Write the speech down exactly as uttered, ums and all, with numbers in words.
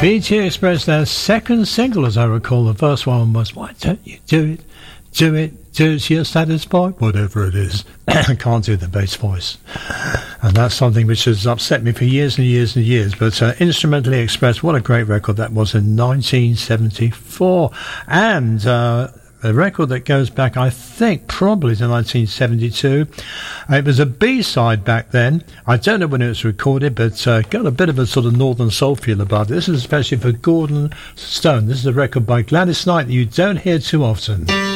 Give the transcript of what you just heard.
P T Express, their second single, as I recall. The first one was, why don't you do it, do it, do it till you're satisfied, whatever it is. I can't do the bass voice. And that's something which has upset me for years and years and years. But uh, Instrumentally Expressed, what a great record that was in nineteen seventy-four. And uh, a record that goes back, I think, probably to nineteen seventy-two. Uh, it was a B-side back then. I don't know when it was recorded, but uh, got a bit of a sort of northern soul feel about it. This is especially for Gordon Stone. This is a record by Gladys Knight that you don't hear too often.